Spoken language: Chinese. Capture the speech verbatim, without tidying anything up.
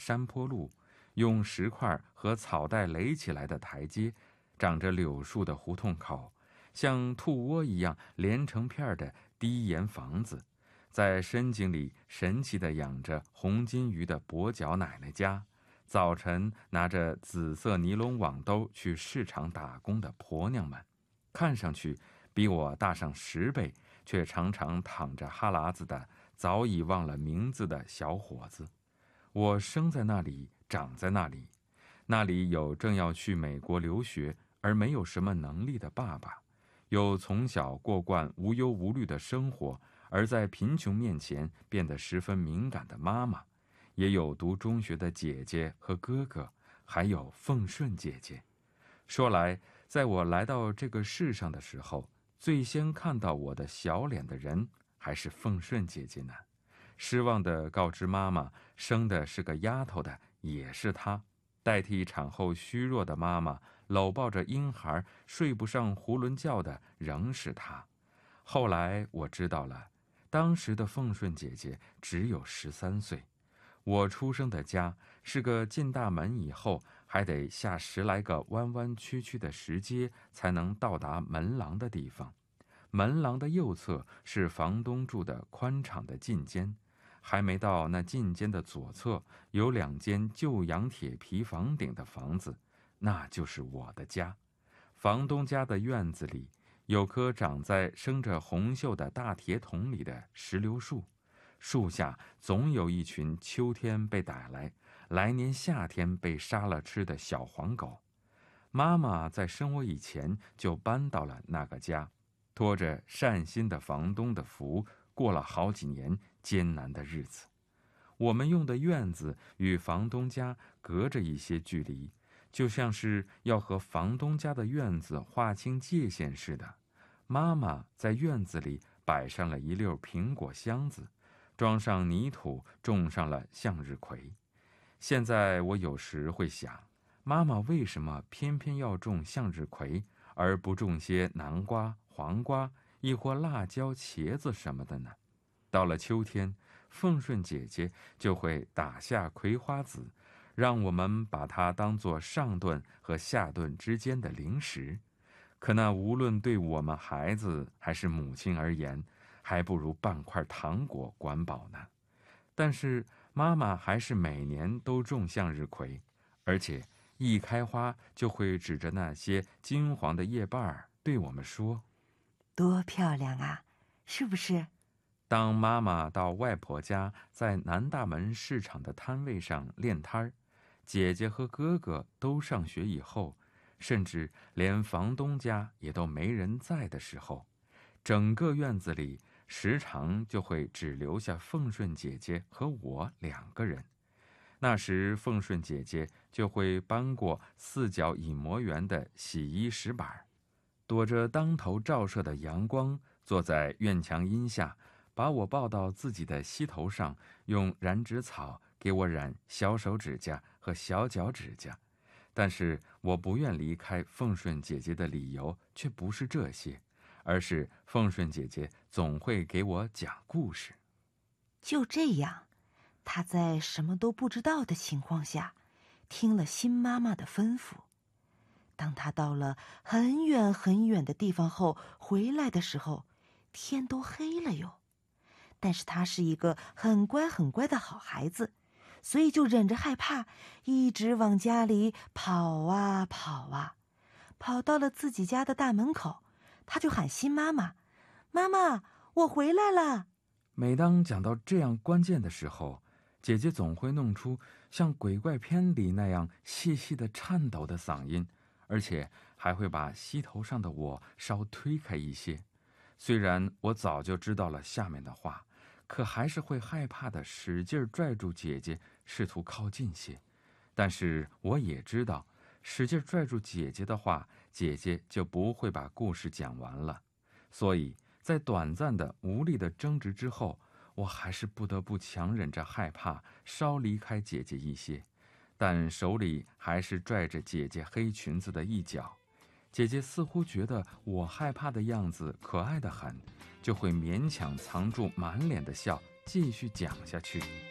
山坡路，用石块和草带垒起来的台阶，长着柳树的胡同口，像兔窝一样连成片的低檐房子，在深井里神奇地养着红金鱼的跛脚奶奶家，早晨拿着紫色尼龙网兜去市场打工的婆娘们，看上去比我大上十倍，却常常淌着哈喇子的早已忘了名字的小伙子。我生在那里，长在那里，那里有正要去美国留学而没有什么能力的爸爸，有从小过惯无忧无虑的生活而在贫穷面前变得十分敏感的妈妈，也有读中学的姐姐和哥哥，还有凤顺姐姐。说来，在我来到这个世上的时候，最先看到我的小脸的人还是凤顺姐姐呢。失望地告知妈妈，生的是个丫头的也是她，代替产后虚弱的妈妈搂抱着婴孩睡不上囫囵觉的仍是她。后来我知道了，当时的凤顺姐姐只有十三岁。我出生的家是个进大门以后还得下十来个弯弯曲曲的石阶才能到达门廊的地方，门廊的右侧是房东住的宽敞的进间，还没到那进间的左侧有两间旧洋铁皮房顶的房子，那就是我的家。房东家的院子里有棵长在生着红锈的大铁桶里的石榴树，树下总有一群秋天被逮来，来年夏天被杀了吃的小黄狗。妈妈在生我以前就搬到了那个家，拖着善心的房东的福，过了好几年艰难的日子。我们用的院子与房东家隔着一些距离，就像是要和房东家的院子划清界限似的。妈妈在院子里摆上了一溜苹果箱子，装上泥土，种上了向日葵。现在我有时会想，妈妈为什么偏偏要种向日葵，而不种些南瓜、黄瓜，亦或辣椒、茄子什么的呢？到了秋天，凤顺姐姐就会打下葵花籽，让我们把它当作上顿和下顿之间的零食。可那无论对我们孩子还是母亲而言，还不如半块糖果管饱呢。但是妈妈还是每年都种向日葵，而且一开花就会指着那些金黄的叶瓣儿对我们说：“ 多漂亮啊，是不是？” 当妈妈到外婆家在南大门市场的摊位上练摊儿，姐姐和哥哥都上学以后，甚至连房东家也都没人在的时候，整个院子里时常就会只留下凤顺姐姐和我两个人。那时凤顺姐姐就会搬过四角隐模圆的洗衣石板，躲着当头照射的阳光，坐在院墙荫下，把我抱到自己的膝头上，用染指草给我染小手指甲和小脚指甲。但是我不愿离开凤顺姐姐的理由却不是这些，而是凤顺姐姐总会给我讲故事。 就这样，她在什么都不知道的情况下，听了新妈妈的吩咐。当她到了很远很远的地方后回来的时候，天都黑了哟。但是她是一个很乖很乖的好孩子，所以就忍着害怕，一直往家里跑啊跑啊。跑到了自己家的大门口，她就喊新妈妈：“妈妈，我回来了。” 每当讲到这样关键的时候，姐姐总会弄出像鬼怪片里那样细细的颤抖的嗓音，而且还会把膝头上的我稍推开一些。虽然我早就知道了下面的话，可还是会害怕的使劲拽住姐姐，试图靠近些。但是我也知道，使劲拽住姐姐的话，姐姐就不会把故事讲完了。所以在短暂的无力的争执之后，我还是不得不强忍着害怕，稍离开姐姐一些，但手里还是拽着姐姐黑裙子的一角。姐姐似乎觉得我害怕的样子可爱得很，就会勉强藏住满脸的笑，继续讲下去。